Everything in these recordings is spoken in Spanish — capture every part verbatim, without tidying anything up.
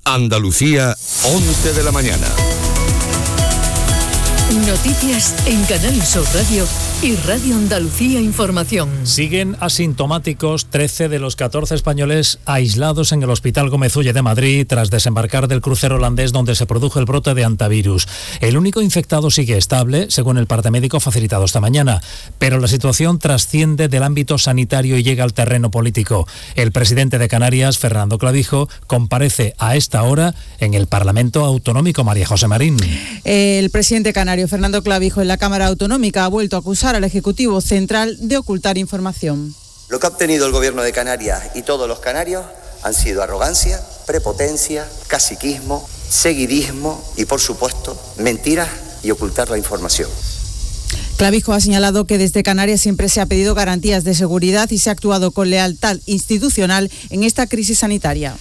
Andalucía, once de la mañana. Noticias en Canal Sur Radio y Radio Andalucía Información. Siguen asintomáticos trece de los catorce españoles aislados en el Hospital Gómez Ulle de Madrid tras desembarcar del crucero holandés donde se produjo el brote de hantavirus. El único infectado sigue estable, según el parte médico facilitado esta mañana, pero la situación trasciende del ámbito sanitario y llega al terreno político. El presidente de Canarias, Fernando Clavijo, comparece a esta hora en el Parlamento Autonómico. María José Marín. El presidente canario, Fernando Clavijo, en la Cámara Autonómica ha vuelto a acusar al Ejecutivo Central de ocultar información. Lo que ha obtenido el Gobierno de Canarias y todos los canarios han sido arrogancia, prepotencia, caciquismo, seguidismo y, por supuesto, mentiras y ocultar la información. Clavijo ha señalado que desde Canarias siempre se ha pedido garantías de seguridad y se ha actuado con lealtad institucional en esta crisis sanitaria.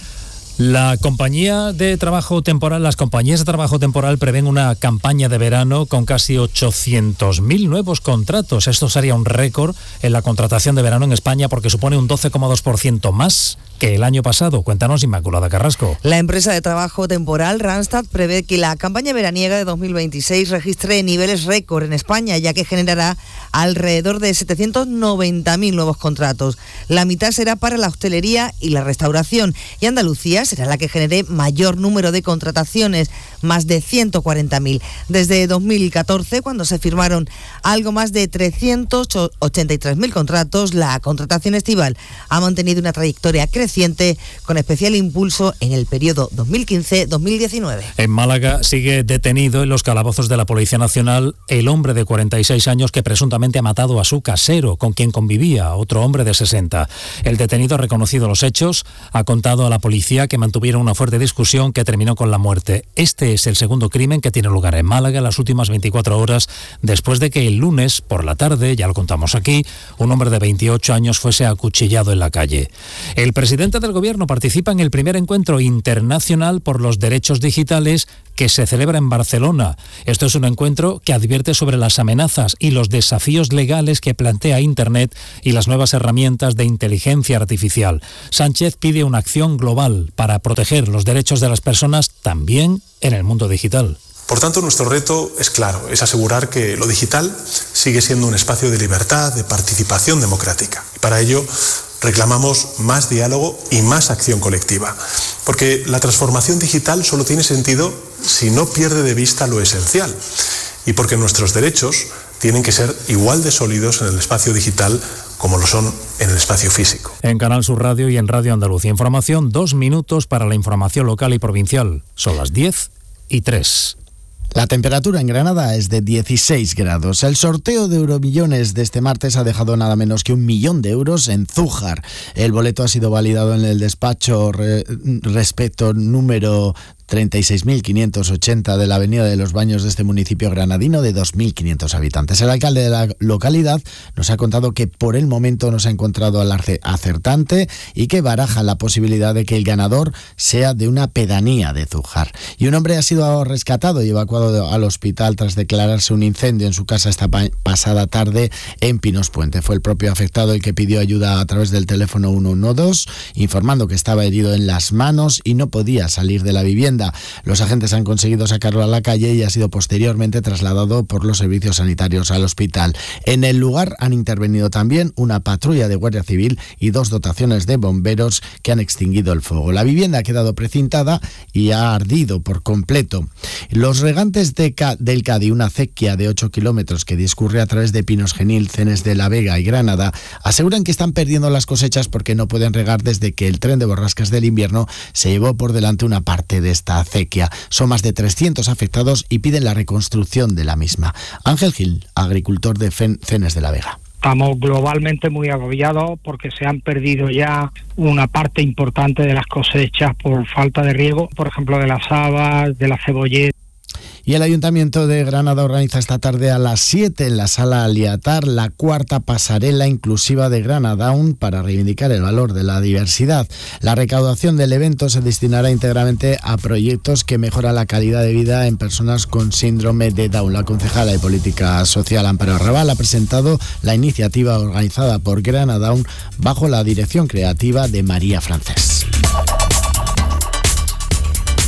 La compañía de trabajo temporal, las compañías de trabajo temporal prevén una campaña de verano con casi ochocientos mil nuevos contratos. Esto sería un récord en la contratación de verano en España porque supone un doce coma dos por ciento más que el año pasado. Cuéntanos, Inmaculada Carrasco. La empresa de trabajo temporal Randstad prevé que la campaña veraniega de dos mil veintiséis registre niveles récord en España, ya que generará alrededor de setecientos noventa mil nuevos contratos. La mitad será para la hostelería y la restauración, y Andalucía será la que genere mayor número de contrataciones, más de ciento cuarenta mil. Desde dos mil catorce, cuando se firmaron algo más de trescientos ochenta y tres mil contratos, la contratación estival ha mantenido una trayectoria creciente, con especial impulso en el periodo dos mil quince a dos mil diecinueve. En Málaga sigue detenido en los calabozos de la Policía Nacional el hombre de cuarenta y seis años que presuntamente ha matado a su casero, con quien convivía otro hombre de sesenta. El detenido ha reconocido los hechos, ha contado a la policía que mantuvieron una fuerte discusión que terminó con la muerte. Este es el segundo crimen que tiene lugar en Málaga en las últimas veinticuatro horas, después de que el lunes por la tarde, ya lo contamos aquí, un hombre de veintiocho años fuese acuchillado en la calle. El presidente del Gobierno participa en el primer encuentro internacional por los derechos digitales que se celebra en Barcelona. Esto es un encuentro que advierte sobre las amenazas y los desafíos legales que plantea Internet y las nuevas herramientas de inteligencia artificial. Sánchez pide una acción global para proteger los derechos de las personas también en el mundo digital. Por tanto, nuestro reto es claro, es asegurar que lo digital sigue siendo un espacio de libertad, de participación democrática. Y para ello reclamamos más diálogo y más acción colectiva, porque la transformación digital solo tiene sentido si no pierde de vista lo esencial, y porque nuestros derechos tienen que ser igual de sólidos en el espacio digital como lo son en el espacio físico. En Canal Sur Radio y en Radio Andalucía Información, dos minutos para la información local y provincial. Son las diez y tres. La temperatura en Granada es de dieciséis grados. El sorteo de Euromillones de este martes ha dejado nada menos que un millón de euros en Zújar. El boleto ha sido validado en el despacho re, respecto número treinta y seis mil quinientos ochenta de la Avenida de los Baños de este municipio granadino de dos mil quinientos habitantes. El alcalde de la localidad nos ha contado que por el momento no se ha encontrado al acertante y que baraja la posibilidad de que el ganador sea de una pedanía de Zújar. Y un hombre ha sido rescatado y evacuado al hospital tras declararse un incendio en su casa esta pa- pasada tarde en Pinos Puente. Fue el propio afectado el que pidió ayuda a través del teléfono ciento doce, informando que estaba herido en las manos y no podía salir de la vivienda. Los agentes han conseguido sacarlo a la calle y ha sido posteriormente trasladado por los servicios sanitarios al hospital. En el lugar han intervenido también una patrulla de Guardia Civil y dos dotaciones de bomberos que han extinguido el fuego. La vivienda ha quedado precintada y ha ardido por completo. Los regantes de Ca- del Cádiz, una acequia de ocho kilómetros que discurre a través de Pinos Genil, Cenes de la Vega y Granada, aseguran que están perdiendo las cosechas porque no pueden regar desde que el tren de borrascas del invierno se llevó por delante una parte de esta acequia. Son más de trescientos afectados y piden la reconstrucción de la misma. Ángel Gil, agricultor de Fen- Cenes de la Vega. Estamos globalmente muy agobiados porque se han perdido ya una parte importante de las cosechas por falta de riego, por ejemplo de las habas, de la cebolleta. Y el Ayuntamiento de Granada organiza esta tarde a las siete en la Sala Aliatar la cuarta pasarela inclusiva de Granadaun para reivindicar el valor de la diversidad. La recaudación del evento se destinará íntegramente a proyectos que mejoran la calidad de vida en personas con síndrome de Down. La concejala de Política Social Amparo Arrabal ha presentado la iniciativa organizada por Granadaun bajo la dirección creativa de María Francés.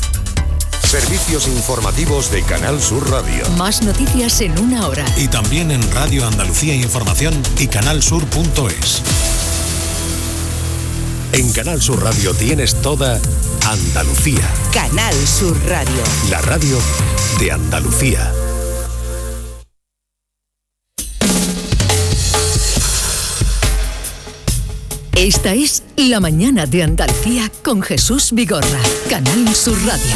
servicios informativos de Canal Sur Radio. Más noticias en una hora. Y también en Radio Andalucía Información y canalsur punto es. En Canal Sur Radio tienes toda Andalucía. Canal Sur Radio. La radio de Andalucía. Esta es La Mañana de Andalucía con Jesús Vigorra. Canal Sur Radio.